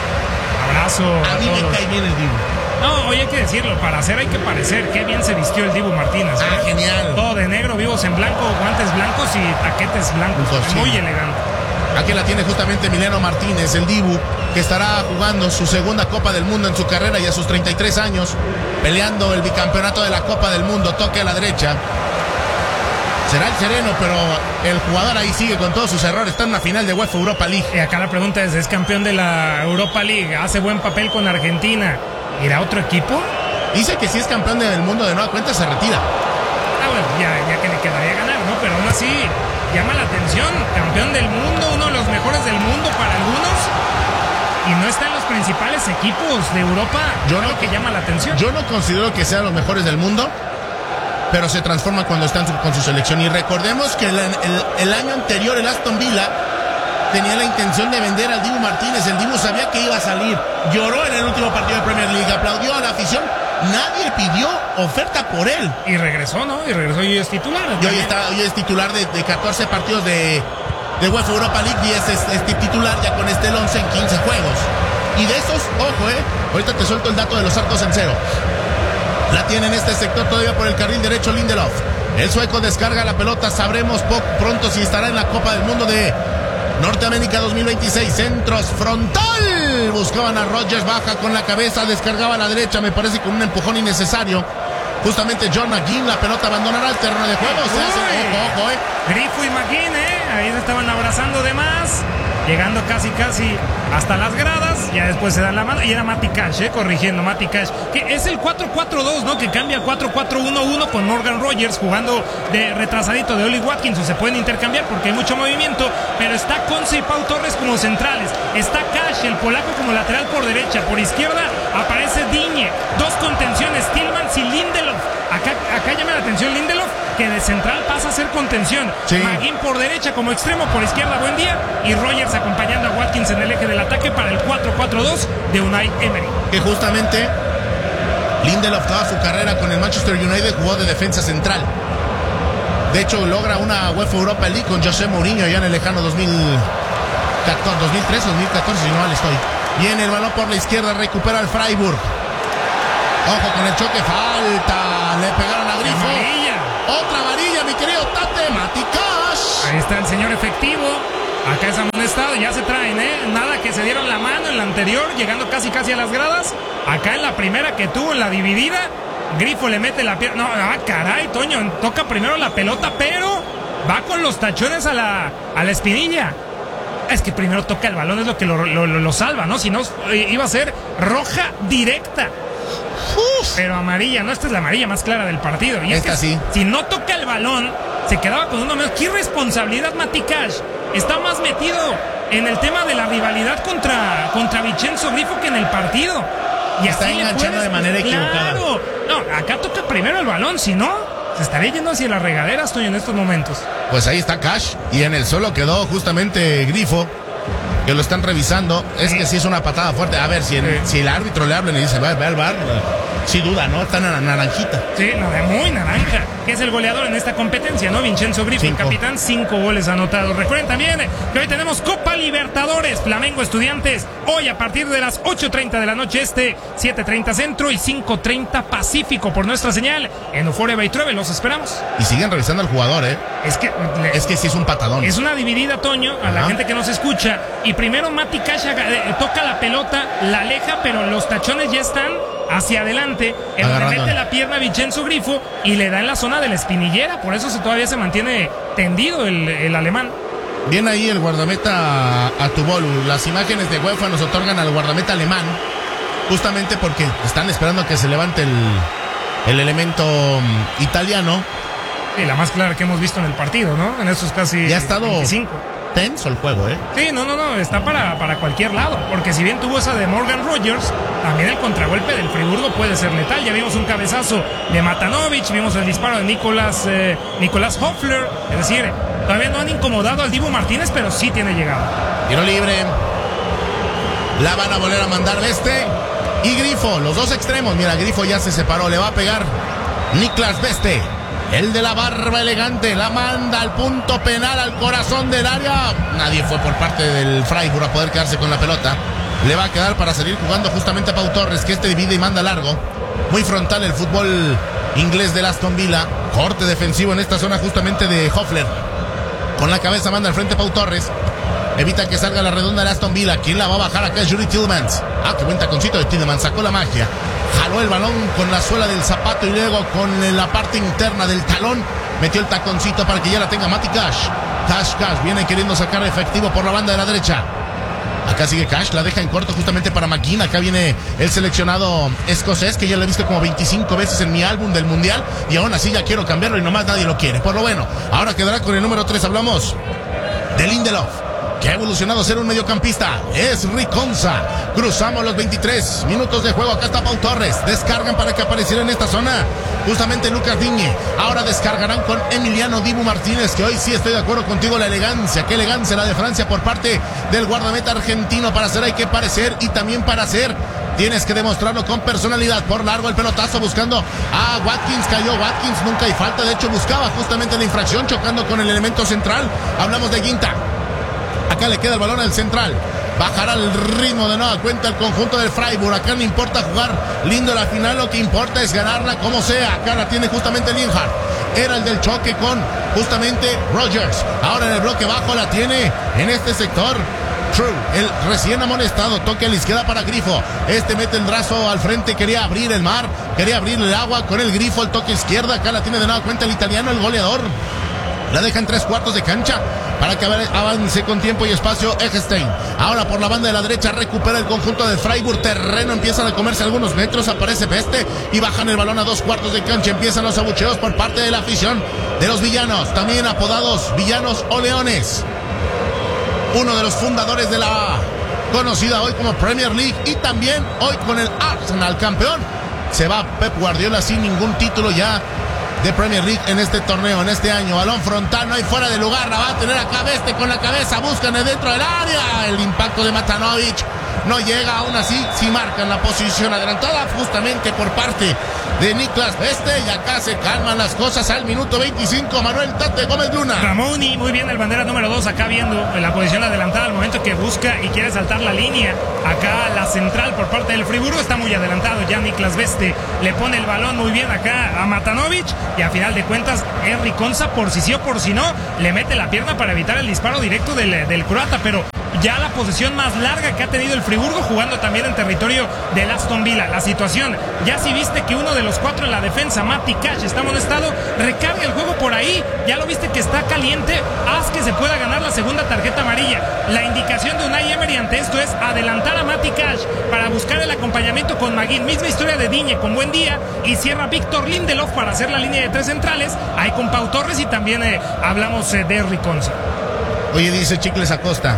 Abrazo a, a mí todos. Me cae bien el Dibu. No, hoy hay que decirlo, para hacer hay que parecer. Qué bien se vistió el Dibu Martínez. Ah, ¿eh? Genial. Todo de negro, vivos en blanco, guantes blancos y taquetes blancos. Muy elegante. Aquí la tiene justamente Emiliano Martínez, el Dibu, que estará jugando su segunda Copa del Mundo en su carrera y a sus treinta y tres años, peleando el bicampeonato de la Copa del Mundo. Toque a la derecha. Será el sereno, pero el jugador ahí sigue con todos sus errores. Está en una final de UEFA Europa League. Y acá la pregunta es, ¿es campeón de la Europa League? Hace buen papel con Argentina. ¿Irá a otro equipo? Dice que si es campeón del mundo de nueva cuenta se retira. Ah, bueno, ya, ya que le quedaría ganar, ¿no? Pero aún así llama la atención. Campeón del mundo, uno de los mejores del mundo para algunos. y no está en los principales equipos de Europa. Yo no, que llama la atención. Yo no considero que sean los mejores del mundo, pero se transforma cuando están con su selección. Y recordemos que el, el, el año anterior el Aston Villa tenía la intención de vender al Dibu Martínez. El Dibu sabía que iba a salir. Lloró en el último partido de Premier League. Aplaudió a la afición. Nadie pidió oferta por él. Y regresó, ¿no? Y regresó y es titular. Y hoy, está, hoy es titular de, de catorce partidos de, de UEFA Europa League. Y es, es, es titular ya con este el once en quince juegos. Y de esos, ojo, eh. Ahorita te suelto el dato de los hartos en cero. La tiene en este sector todavía por el carril derecho Lindelof. El sueco descarga la pelota. Sabremos poco, pronto si estará en la Copa del Mundo de Norteamérica dos mil veintiséis. Centros frontal. Buscaban a Rodgers, baja con la cabeza, descargaba a la derecha, me parece con un empujón innecesario. Justamente John McGinn, la pelota abandonará el terreno de juego. Se hace, ojo, ojo, eh. Grifo y McGinn, eh. Ahí se estaban abrazando de más. Llegando casi, casi hasta las gradas. Ya después se dan la mano. Y era Matty Cash, eh, corrigiendo, Matty Cash. Que es el cuatro cuatro dos, ¿no? Que cambia al cuatro cuatro uno uno con Morgan Rogers jugando de retrasadito de Oli Watkins. O se pueden intercambiar porque hay mucho movimiento. Pero está Conce y Pau Torres como centrales. Está Cash, el polaco, como lateral por derecha. Por izquierda aparece Digne. Dos contenciones, Tillmans y Lindelof. Acá, acá llama la atención Lindelof, que de central pasa a ser contención. Sí. McGinn por derecha como extremo, por izquierda buen día. Y Rogers acompañando a Watkins en el eje del ataque para el cuatro cuatro dos de Unai Emery. Que justamente Lindelof toda su carrera con el Manchester United jugó de defensa central. De hecho logra una UEFA Europa League con José Mourinho ya en el lejano dos mil catorce, dos mil trece, dos mil catorce, si no mal estoy. Viene el balón por la izquierda, recupera el Freiburg. Ojo con el choque, falta. Le pegaron a Grifo. Amarilla. Otra amarilla, mi querido Tate, Matty Cash. Ahí está el señor efectivo. Acá es amonestado, ya se traen, ¿eh? Nada que se dieron la mano en la anterior, llegando casi casi a las gradas. Acá en la primera que tuvo, en la dividida, Grifo le mete la pierna. No, ah, caray, Toño, toca primero la pelota, pero va con los tachones a la, a la espinilla. Es que primero toca el balón, es lo que lo, lo, lo salva, ¿no? Si no, iba a ser roja directa. Uf. Pero amarilla, no, esta es la amarilla más clara del partido. Y esta es que sí. Si no toca el balón, se quedaba con uno menos. ¿Qué irresponsabilidad, Matty Cash? Está más metido en el tema de la rivalidad contra, contra Vincenzo Grifo que en el partido. Y está enganchando de manera equivocada. Claro. No, acá toca primero el balón, si no, se estaría yendo hacia las regaderas, estoy en estos momentos. Pues ahí está Cash. Y en el suelo quedó justamente Grifo, que lo están revisando. Es que sí es una patada fuerte. A ver, si, en, si el árbitro le habla y le dice, va, ve al bar, sí duda, ¿no? Está en naranjita. Sí, no, de muy naranja. Que es el goleador en esta competencia, ¿no? Vincenzo Grifo, el capitán, cinco goles anotados. Recuerden también que hoy tenemos Copa Libertadores, Flamengo Estudiantes. Hoy a partir de las ocho treinta de la noche este, siete treinta centro y cinco treinta pacífico por nuestra señal. En Euforia Baitrove, los esperamos. Y siguen revisando al jugador, ¿eh? Es que... Le, es que sí es un patadón. Es una dividida, Toño, a Ajá. la gente que nos escucha. Y primero Matty Cash eh, toca la pelota, la aleja, pero los tachones ya están hacia adelante, en donde mete la pierna Vincenzo Grifo y le da en la zona de la espinillera, por eso se, todavía se mantiene tendido el, el alemán. Bien ahí el guardameta Atubolu. Las imágenes de UEFA nos otorgan al guardameta alemán, justamente porque están esperando a que se levante el, el elemento um, italiano. Y la más clara que hemos visto en el partido, ¿no? En esos casi ya ha estado veinticinco. Tenso el juego, ¿eh? Sí, no, no, no, está para, para cualquier lado, porque si bien tuvo esa de Morgan Rogers, también el contragolpe del Friburgo puede ser letal. Ya vimos un cabezazo de Matanovic, vimos el disparo de Nicolás eh, Nicolás Hoffler, es decir, todavía no han incomodado al Dibu Martínez, pero sí tiene llegada. Tiro libre, la van a volver a mandar de este, y Grifo, los dos extremos, mira, Grifo ya se separó, le va a pegar Niklas Beste. El de la barba elegante la manda al punto penal, al corazón del área. Nadie fue por parte del Freiburg a poder quedarse con la pelota. Le va a quedar para salir jugando justamente a Pau Torres, que este divide y manda largo. Muy frontal el fútbol inglés del Aston Villa. Corte defensivo en esta zona justamente de Hoffler. Con la cabeza manda al frente Pau Torres. Evita que salga la redonda de Aston Villa. ¿Quién la va a bajar acá? Es Yuri Tillmans. Ah, qué buen taconcito de Tillmans. Sacó la magia. Jaló el balón con la suela del zapato y luego con la parte interna del talón metió el taconcito para que ya la tenga Matty Cash. Cash, Cash viene queriendo sacar efectivo por la banda de la derecha. Acá sigue Cash, la deja en corto justamente para McGinn. Acá viene el seleccionado escocés, que ya lo he visto como veinticinco veces en mi álbum del mundial, y aún así ya quiero cambiarlo y nomás nadie lo quiere. Por lo bueno, ahora quedará con el número tres. Hablamos de Lindelof. que ha evolucionado a ser un mediocampista. Es Riconza. Cruzamos los veintitrés minutos de juego. Acá está Pau Torres. Descargan para que apareciera en esta zona justamente Lucas Digne. Ahora descargarán con Emiliano Dibu Martínez, que hoy sí estoy de acuerdo contigo. La elegancia, qué elegancia la de Francia por parte del guardameta argentino. Para hacer hay que parecer y también para hacer tienes que demostrarlo con personalidad. Por largo el pelotazo buscando a Watkins. Cayó Watkins, nunca hay falta. De hecho buscaba justamente la infracción chocando con el elemento central. Hablamos de Guinta. Acá le queda el balón al central. Bajará el ritmo de nueva cuenta el conjunto del Freiburg. Acá no importa jugar lindo la final, lo que importa es ganarla como sea. Acá la tiene justamente Linhart. Era el del choque con justamente Rogers. Ahora en el bloque bajo la tiene en este sector True, el recién amonestado. Toque a la izquierda para Grifo. Este mete el brazo al frente, quería abrir el mar, quería abrir el agua con el Grifo. El toque izquierda, acá la tiene de nueva cuenta el italiano, el goleador. La deja en tres cuartos de cancha para que avance con tiempo y espacio Eggestein. Ahora por la banda de la derecha recupera el conjunto de Freiburg. Terreno, empiezan a comerse algunos metros. Aparece Beste y bajan el balón a dos cuartos de cancha. Empiezan los abucheos por parte de la afición de los villanos, también apodados villanos o leones. Uno de los fundadores de la conocida hoy como Premier League y también hoy con el Arsenal campeón. Se va Pep Guardiola sin ningún título ya de Premier League en este torneo, en este año. Balón frontal, no hay fuera de lugar, la va a tener acá Beste con la cabeza, buscan dentro del área. El impacto de Matanovic no llega, aún así, sí marcan la posición adelantada justamente por parte de Niklas Beste. Y acá se calman las cosas al minuto veinticinco. Manuel Tate Gómez Luna. Ramoni, muy bien el bandera número dos, acá viendo la posición adelantada al momento que busca y quiere saltar la línea. Acá la central por parte del Friburgo está muy adelantado. Ya Niklas Beste le pone el balón muy bien acá a Matanovic. Y a final de cuentas, es Riconza, por si sí o por si no, le mete la pierna para evitar el disparo directo del, del croata. Pero ya la posesión más larga que ha tenido el Friburgo, jugando también en territorio del Aston Villa. La situación, ya si viste que uno de los cuatro en la defensa, Mati Cash, está amonestado, recarga el juego por ahí. Ya lo viste que está caliente, haz que se pueda ganar la segunda tarjeta amarilla. La indicación de Unai Emery ante esto es adelantar a Mati Cash para buscar el acompañamiento con Maguín. Misma historia de Digne con buen día, y cierra Víctor Lindelof para hacer la línea de tres centrales. Ahí con Pau Torres y también eh, hablamos eh, de Riconza. Oye, dice Chicles Acosta,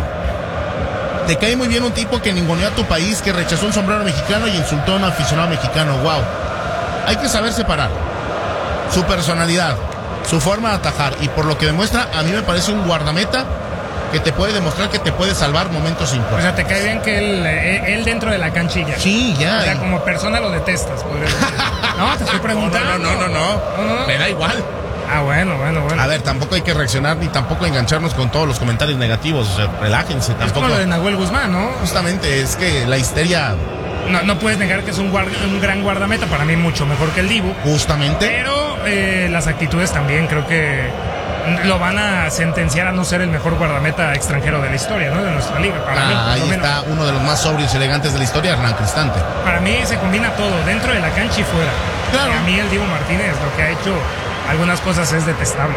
te cae muy bien un tipo que ninguneó a tu país, que rechazó un sombrero mexicano y insultó a un aficionado mexicano. Wow. Hay que saber separar su personalidad, su forma de atajar, y por lo que demuestra, a mí me parece un guardameta que te puede demostrar que te puede salvar momentos importantes. O sea, te cae bien que él, él dentro de la canchilla. Sí, ya. O sea, como persona lo detestas, podría decir. No, te estoy preguntando. No, no, no, no, no, no, no. Me da igual. Ah, bueno, bueno, bueno. A ver, tampoco hay que reaccionar ni tampoco engancharnos con todos los comentarios negativos. O sea, relájense. Es tampoco. como lo de Nahuel Guzmán, ¿no? Justamente, es que la histeria. No, no puedes negar que es un, guard, un gran guardameta, para mí mucho mejor que el Dibu. Justamente. Pero eh, las actitudes también creo que lo van a sentenciar a no ser el mejor guardameta extranjero de la historia, ¿no? De nuestra liga. Para ah, mí, por ahí lo menos. está uno de los más sobrios y elegantes de la historia, Hernán Cristante. Para mí se combina todo, dentro de la cancha y fuera. Claro. Y a mí el Dibu Martínez, lo que ha hecho algunas cosas es detestable.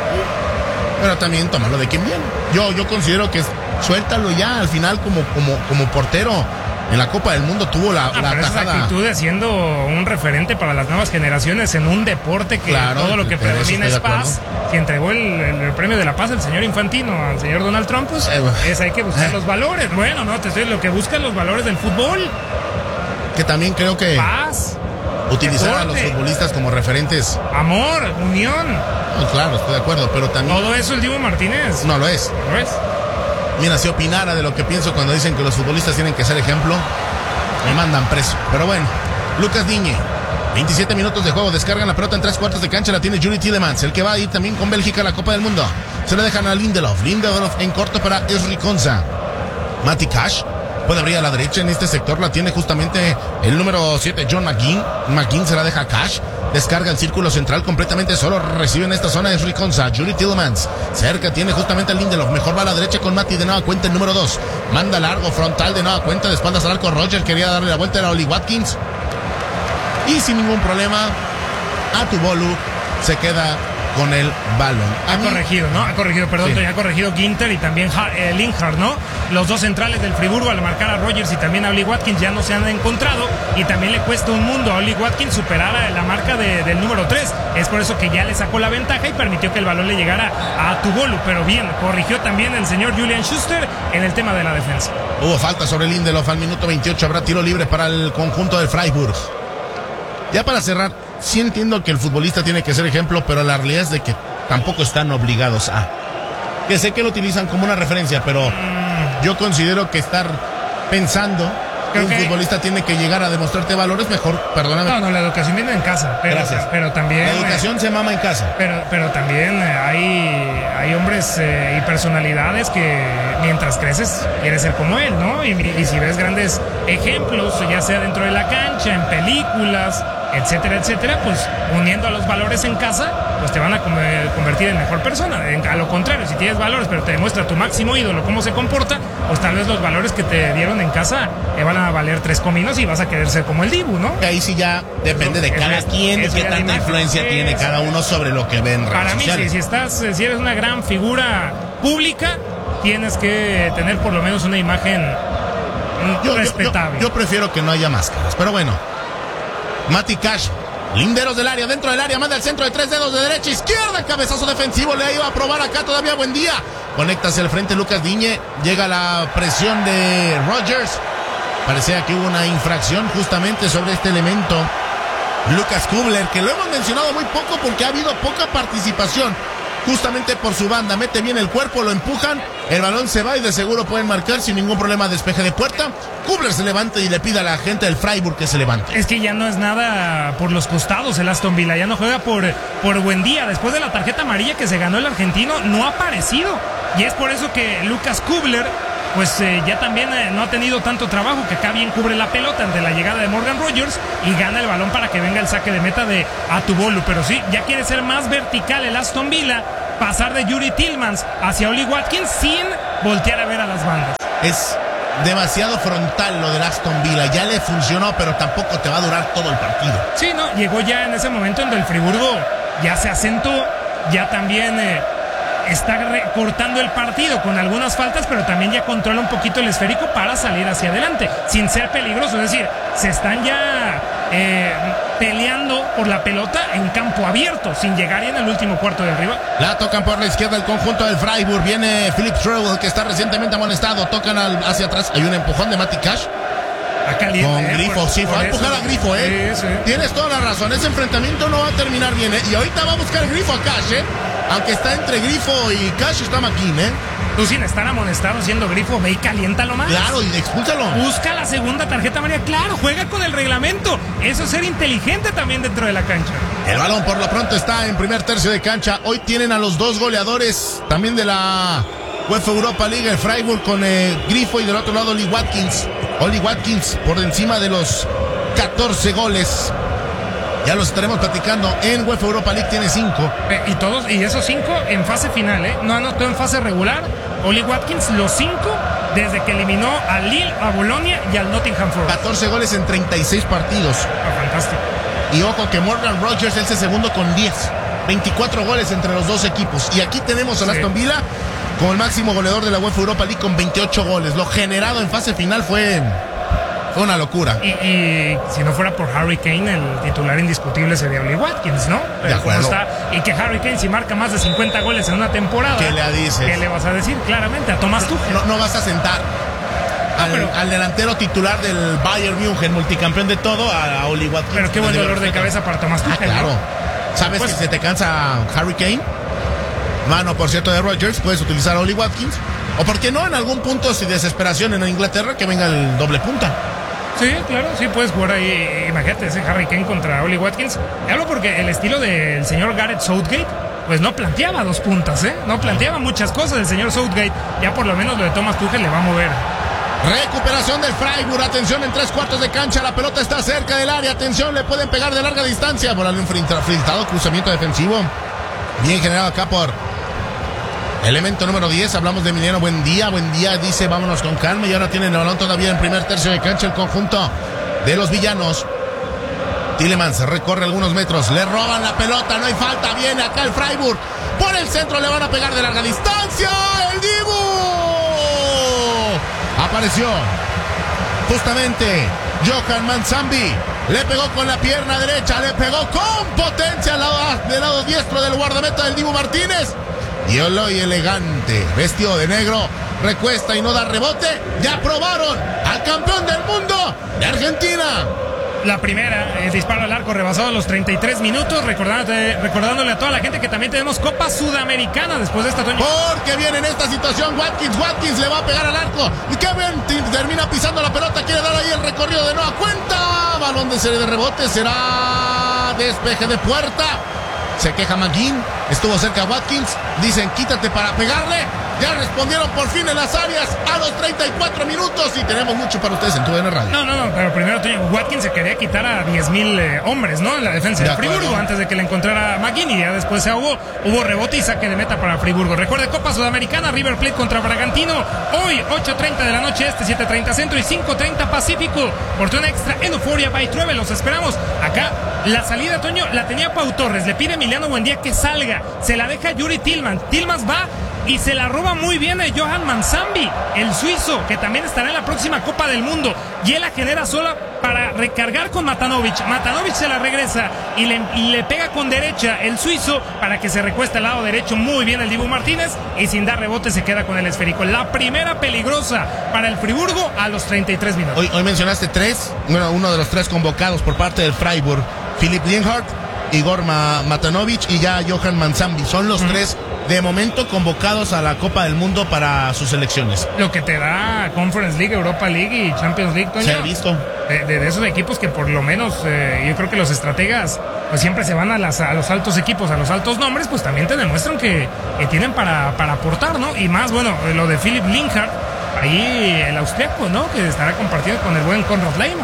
Pero también tómalo de quien viene. Yo, yo considero que suéltalo ya al final como, como, como portero. En la Copa del Mundo tuvo la, ah, la pero tajada. Esa actitud de siendo un referente para las nuevas generaciones en un deporte que claro, todo lo que predomina es paz. Que entregó el, el, el premio de la paz al señor Infantino, al señor Donald Trump, pues eh, es, hay que buscar eh. los valores. Bueno, no, te estoy lo que buscan los valores del fútbol. Que también creo que paz, utilizar deporte, a los futbolistas como referentes. Amor, unión. No, claro, estoy de acuerdo, pero también. Todo eso el Dibu Martínez. No lo es. No lo es. Mira, si opinara de lo que pienso cuando dicen que los futbolistas tienen que ser ejemplo, me mandan preso. Pero bueno, Lucas Digne, veintisiete minutos de juego, descargan la pelota en tres cuartos de cancha, la tiene Yuri Tielemans, el que va a ir también con Bélgica a la Copa del Mundo. Se le dejan a Lindelof, Lindelof en corto para Esri Konza. Mati Cash puede abrir a la derecha, en este sector la tiene justamente el número siete, John McGinn. McGinn se la deja a Cash. Descarga el círculo central completamente solo. Recibe en esta zona es Riconza. Yuri Tielemans. Cerca tiene justamente a Lindelof. Mejor va a la derecha con Mati de nueva cuenta el número dos. Manda largo frontal de nueva cuenta. De espaldas al arco. Roger quería darle la vuelta. Era Oli Watkins. Y sin ningún problema, Atubolu se queda con el balón. Ha corregido, ¿no? Ha corregido, perdón, sí. Ha corregido Ginter y también eh, Linhart, ¿no? Los dos centrales del Friburgo al marcar a Rogers y también a Oli Watkins ya no se han encontrado y también le cuesta un mundo a Oli Watkins superar a la marca de, del número tres. Es por eso que ya le sacó la ventaja y permitió que el balón le llegara a Tubolu. Pero bien, corrigió también el señor Julian Schuster en el tema de la defensa. Hubo falta sobre Lindelof al minuto veintiocho. Habrá tiro libre para el conjunto del Freiburg. Ya para cerrar, sí entiendo que el futbolista tiene que ser ejemplo, pero la realidad es de que tampoco están obligados a. Que sé que lo utilizan como una referencia, pero mm. yo considero que estar pensando que un okay. futbolista tiene que llegar a demostrarte valores, mejor, perdóname. No, no, la educación viene en casa. Pero, Gracias. Pero también... La educación eh, se mama en casa. Pero, pero también hay, hay hombres eh, y personalidades que mientras creces quieres ser como él, ¿no? Y, y si ves grandes ejemplos, ya sea dentro de la cancha, en películas, etcétera, etcétera, pues uniendo a los valores en casa, pues te van a convertir en mejor persona. A lo contrario, si tienes valores, pero te demuestra tu máximo ídolo cómo se comporta, pues tal vez los valores que te dieron en casa te van a valer tres cominos y vas a querer ser como el Dibu, ¿no? Ahí sí ya depende de cada quien, de qué tanta influencia tiene cada uno sobre lo que ven en redes Para mí, sí, si estás, si eres una gran figura pública, tienes que tener por lo menos una imagen yo, respetable. Yo, yo, yo prefiero que no haya máscaras, pero bueno. Mati Cash, linderos del área, dentro del área, manda el centro de tres dedos de derecha, izquierda, cabezazo defensivo, le iba a probar acá todavía, buen día. Conecta hacia el frente Lucas Digne, llega la presión de Rodgers. Parecía que hubo una infracción justamente sobre este elemento. Lucas Kubler, que lo hemos mencionado muy poco porque ha habido poca participación. Justamente por su banda, mete bien el cuerpo, lo empujan, el balón se va y de seguro pueden marcar sin ningún problema despeje de puerta. Kubler se levanta y le pide a la gente del Freiburg que se levante. Es que ya no es nada por los costados el Aston Villa, ya no juega por, por buen día. Después de la tarjeta amarilla que se ganó el argentino, no ha aparecido. Y es por eso que Lucas Kubler, pues eh, ya también eh, no ha tenido tanto trabajo, que acá bien cubre la pelota ante la llegada de Morgan Rogers y gana el balón para que venga el saque de meta de Atubolu. Pero sí, ya quiere ser más vertical el Aston Villa, pasar de Yuri Tillmans hacia Oli Watkins sin voltear a ver a las bandas. Es demasiado frontal lo del Aston Villa, ya le funcionó, pero tampoco te va a durar todo el partido. Sí, no, llegó ya en ese momento en donde el Friburgo ya se asentó, ya también... Eh, está cortando el partido con algunas faltas, pero también ya controla un poquito el esférico para salir hacia adelante, sin ser peligroso. Es decir, se están ya eh, peleando por la pelota en campo abierto, sin llegar ya en el último cuarto del rival. La tocan por la izquierda el conjunto del Freiburg. Viene Philip Treuel, que está recientemente amonestado. Tocan al, hacia atrás. Hay un empujón de Mati Cash. Caliente, con eh, Grifo, por, sí, por fue a empujar a Grifo, eh. Sí, sí. Tienes toda la razón, ese enfrentamiento no va a terminar bien, eh. Y ahorita va a buscar Grifo a Cash, eh. Aunque está entre Grifo y Cash, está McKean, eh. Tú sin estar amonestado siendo Grifo, ve y caliéntalo más. Claro, y expúlsalo. Busca la segunda tarjeta amarilla, claro, juega con el reglamento. Eso es ser inteligente también dentro de la cancha. El balón por lo pronto está en primer tercio de cancha. Hoy tienen a los dos goleadores también de la UEFA Europa League, el Freiburg con eh, Grifo y del otro lado Oli Watkins. Oli Watkins por encima de los catorce goles. Ya los estaremos platicando. En UEFA Europa League tiene cinco. Eh, y todos, y esos cinco en fase final, ¿eh? No anotó en fase regular. Oli Watkins, los cinco desde que eliminó al Lille, a Bolonia y al Nottingham Forest. catorce goles en treinta y seis partidos. Ah, fantástico. Y ojo que Morgan Rogers es el segundo con diez. veinticuatro goles entre los dos equipos. Y aquí tenemos a sí. Aston Villa como el máximo goleador de la UEFA Europa League con veintiocho goles. Lo generado en fase final fue... Fue una locura. Y, y si no fuera por Harry Kane, el titular indiscutible sería Oli Watkins, ¿no? De acuerdo. Está, y que Harry Kane, si marca más de cincuenta goles en una temporada, ¿qué le dices? ¿Qué le vas a decir? Claramente, a Thomas Tuchel. No, no vas a sentar al, pero, al delantero titular del Bayern München, multicampeón de todo, a, a Oli Watkins. Pero qué buen dolor de cabeza para Thomas Tuchel. Ah, claro. ¿no? ¿Sabes pues, que se te cansa Harry Kane? Mano, por cierto, de Rodgers, puedes utilizar a Oli Watkins. O por qué no, en algún punto, si desesperación en Inglaterra, que venga el doble punta. Sí, claro, sí puedes jugar ahí. Imagínate ese Harry Kane contra Oli Watkins. Y hablo porque el estilo del señor Gareth Southgate, pues no planteaba dos puntas, ¿eh? No planteaba muchas cosas el señor Southgate. Ya por lo menos lo de Thomas Tuchel le va a mover. Recuperación del Freiburg. Atención en tres cuartos de cancha. La pelota está cerca del área. Atención, le pueden pegar de larga distancia. Por un filtrado, cruzamiento defensivo. Bien generado acá por elemento número diez, hablamos de Minero. Buen día, buen día, dice vámonos con calma. Y ahora tienen el balón todavía en primer tercio de cancha el conjunto de los villanos. Tielemans recorre algunos metros, le roban la pelota, no hay falta, viene acá el Freiburg. Por el centro le van a pegar de larga distancia. ¡El Dibu! Apareció justamente Johan Manzambi. Le pegó con la pierna derecha, le pegó con potencia al lado, del lado diestro del guardameta del Dibu Martínez. Y Eloy elegante, vestido de negro, recuesta y no da rebote. Ya probaron al campeón del mundo de Argentina. La primera, el disparo al arco rebasado los treinta y tres minutos, recordándole, recordándole a toda la gente que también tenemos Copa Sudamericana después de esta, Toño. Porque viene en esta situación Watkins, Watkins le va a pegar al arco. Y Kevin termina pisando la pelota, quiere dar ahí el recorrido de nueva cuenta. Balón de serie de rebote, será despeje de puerta. Se queja McGinn, estuvo cerca Watkins, dicen quítate para pegarle. Ya respondieron por fin en las áreas a los treinta y cuatro minutos y tenemos mucho para ustedes en tu D N Radio. No, no, no, pero primero Watkins se quería quitar a diez mil eh, hombres, ¿no? En la defensa de, de Friburgo antes de que le encontrara McGinn y ya después se ahogó. Hubo rebote y saque de meta para Friburgo. Recuerde, Copa Sudamericana, River Plate contra Bragantino. Hoy, ocho treinta de la noche este, siete treinta centro y cinco treinta pacífico. Portón extra en Euphoria by Truebe. Los esperamos. Acá, la salida, Toño, la tenía Pau Torres. Le pide Emiliano Buendía que salga. Se la deja Yuri Tillman. Tillman va y se la roba muy bien a Johan Manzambi, el suizo, que también estará en la próxima Copa del Mundo. Y él la genera sola para recargar con Matanovic. Matanovic se la regresa y le, y le pega con derecha el suizo para que se recueste al lado derecho muy bien el Dibu Martínez y sin dar rebote se queda con el esférico. La primera peligrosa para el Friburgo a los treinta y tres minutos. Hoy, hoy mencionaste tres, bueno, uno de los tres convocados por parte del Freiburg, Philipp Lienhardt, Igor Matanovic y ya Johan Manzambi. Son los uh-huh. tres de momento convocados a la Copa del Mundo para sus selecciones. Lo que te da Conference League, Europa League y Champions League, Toño. Se ha visto. De, de, de esos equipos que por lo menos eh, yo creo que los estrategas pues siempre se van a, las, a los altos equipos, a los altos nombres, pues también te demuestran que, que tienen para, para aportar, ¿no? Y más, bueno, lo de Philipp Lienhardt, ahí el austriaco, ¿no? Que estará compartiendo con el buen Konrad Laimer.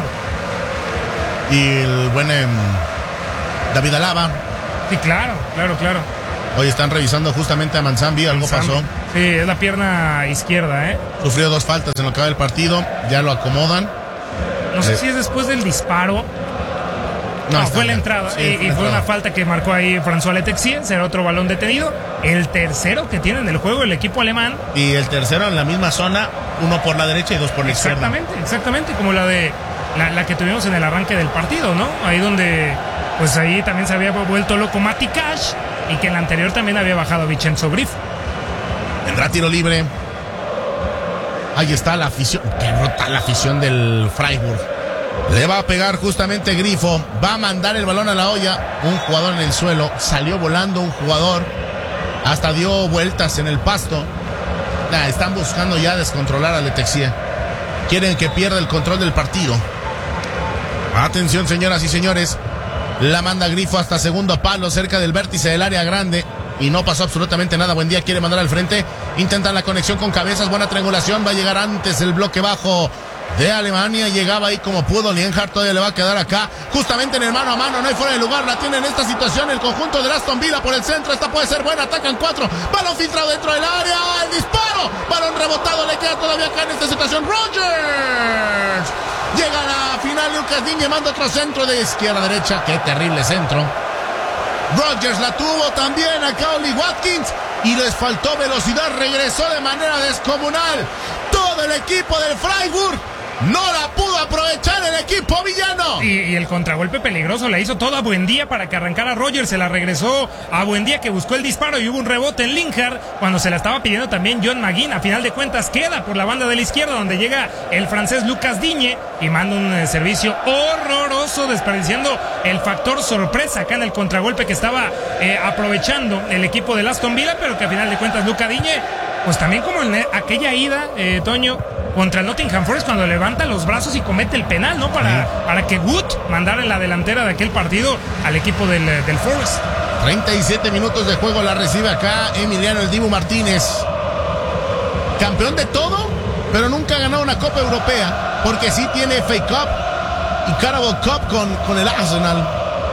Y el buen eh, David Alaba. Sí, claro, claro, claro. Hoy están revisando justamente a Manzambi, algo Manzambi. pasó. Sí, es la pierna izquierda, ¿eh? Sufrió dos faltas en lo que va del partido, ya lo acomodan. No sé eh. si es después del disparo. No, no fue la entrada. Sí, y, y fue entrada. Una falta que marcó ahí François Letexien, será otro balón detenido. El tercero que tiene en el juego el equipo alemán. Y el tercero en la misma zona, uno por la derecha y dos por la izquierda. Exactamente, exactamente, como la de la, la que tuvimos en el arranque del partido, ¿no? Ahí donde, pues ahí también se había vuelto loco Mati Cash. Y que en la anterior también había bajado Vincenzo Grifo. Tendrá tiro libre. Ahí está la afición. Qué rota la afición del Freiburg. Le va a pegar justamente Grifo. Va a mandar el balón a la olla. Un jugador en el suelo. Salió volando un jugador. Hasta dio vueltas en el pasto. Nah, están buscando ya descontrolar a Letexien. Quieren que pierda el control del partido. Atención, señoras y señores. La manda Grifo hasta segundo palo, cerca del vértice del área grande. Y no pasó absolutamente nada. Buendía quiere mandar al frente. Intentan la conexión con cabezas. Buena triangulación. Va a llegar antes el bloque bajo de Alemania. Llegaba ahí como pudo. Lienhardt todavía le va a quedar acá. Justamente en el mano a mano. No hay fuera de lugar. La tiene en esta situación el conjunto de Aston Villa por el centro. Esta puede ser buena. Atacan cuatro. Balón filtrado dentro del área. El disparo. Balón rebotado. Le queda todavía acá en esta situación Rogers. Llega a la final Lucas Digne, manda otro centro de izquierda a derecha. Qué terrible centro. Rogers la tuvo también acá Oli Watkins y les faltó velocidad. Regresó de manera descomunal. Todo el equipo del Freiburg no la pudo aprovechar el equipo villano. Y, y el contragolpe peligroso le hizo todo a Buendía para que arrancara Rogers. Se la regresó a Buendía que buscó el disparo y hubo un rebote en Lienhardt cuando se la estaba pidiendo también John McGinn. A final de cuentas queda por la banda de la izquierda donde llega el francés Lucas Digne y manda un eh, servicio horroroso desperdiciando el factor sorpresa acá en el contragolpe que estaba eh, aprovechando el equipo del Aston Villa, pero que a final de cuentas Lucas Digne, pues también como en aquella ida, eh, Toño, contra el Nottingham Forest cuando levanta los brazos y comete el penal, ¿no? Para, sí. para que Wood mandara en la delantera de aquel partido al equipo del, del Forest. treinta y siete minutos de juego la recibe acá Emiliano el Dibu Martínez. Campeón de todo, pero nunca ha ganado una Copa Europea, porque sí tiene F A Cup y Carabao Cup con, con el Arsenal.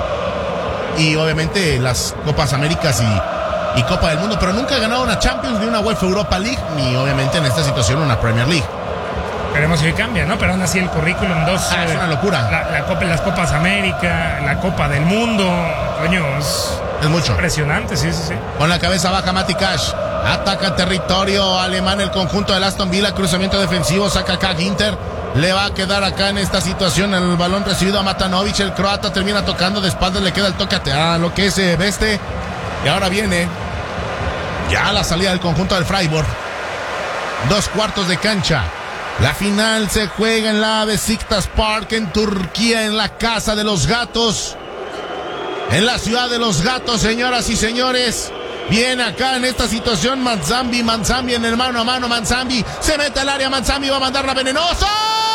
Y obviamente las Copas Américas y, y Copa del Mundo, pero nunca ha ganado una Champions ni una UEFA Europa League, ni obviamente en esta situación una Premier League. Esperemos que cambia, ¿no? Pero aún así el currículum dos. Ah, es una locura. La, la Copa, las Copas América, la Copa del Mundo. Coño, es, es mucho. Impresionante, sí, sí, sí. Con la cabeza baja Mati Cash. Ataca territorio alemán el conjunto del Aston Villa. Cruzamiento defensivo, saca acá Ginter. Le va a quedar acá en esta situación el balón recibido a Matanovic. El croata termina tocando de espaldas. Le queda el toque a lo que es eh, Beste. Y ahora viene ya la salida del conjunto del Freiburg. Dos cuartos de cancha. La final se juega en la Besiktas Park en Turquía, en la casa de los gatos. En la ciudad de los gatos, señoras y señores. Viene acá en esta situación Manzambi, Manzambi en el mano a mano. Manzambi se mete al área. Manzambi va a mandar la venenosa.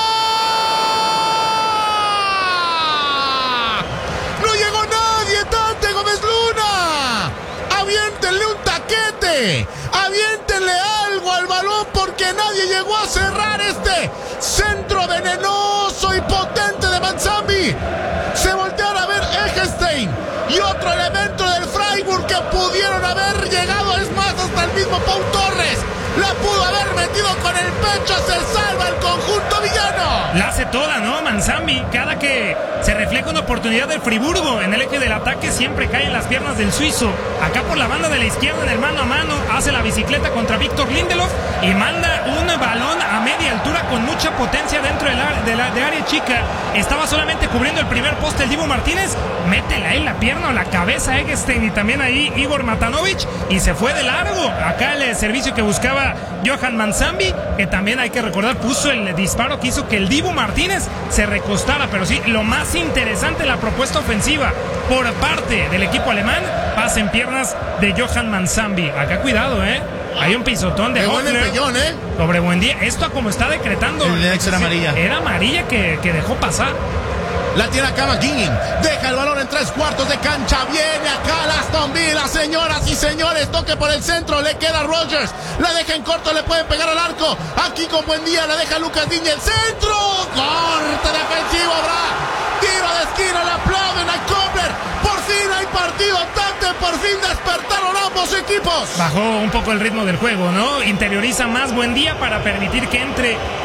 ¡No llegó nadie! ¡Dante Gómez Luna! ¡Aviéntenle un taquete! ¡Aviéntenle algo al balón! Porque nadie llegó a cerrar este centro venenoso y potente de Manzambi. Se voltearon a ver Eggestein y otro elemento del Freiburg que pudieron haber llegado, es más, hasta el mismo Pau Torres la pudo haber metido con el pecho. Se salva el conjunto villano. La hace toda, ¿no? Manzambi, cada que se refleja una oportunidad del Friburgo en el eje del ataque, siempre cae en las piernas del suizo. Acá por la banda de la izquierda, en el mano a mano, hace la bicicleta contra Víctor Lindelof y manda un balón a media altura con mucha potencia dentro de, la, de, la, de área chica. Estaba solamente cubriendo el primer poste el Dibu Martínez, métele ahí la pierna o la cabeza a Eggestein y también ahí Igor Matanovic y se fue de largo. Acá el servicio que buscaba Johan Manzambi, que también hay que recordar puso el disparo que hizo que el Dibu Martínez se recostara. Pero sí, lo más interesante, la propuesta ofensiva por parte del equipo alemán, pasa en piernas de Johan Manzambi. Acá cuidado, eh hay un pisotón de buen empellón, ¿eh? sobre Buendía. Esto como está decretando. El de era amarilla. Era amarilla que, que dejó pasar. La tiene acá McGinn. Deja el balón en tres cuartos de cancha. Viene acá la Aston Villa, señoras y señores. Toque por el centro. Le queda Rogers. La deja en corto. Le pueden pegar al arco. Aquí con Buendía. La deja Lucas Digne. El centro. Corte defensivo. Habrá tiro de esquina. Le aplauden a Kobler. Por fin hay partido. Tante. Por fin despertaron ambos equipos. Bajó un poco el ritmo del juego, ¿no? Interioriza más Buendía para permitir que entre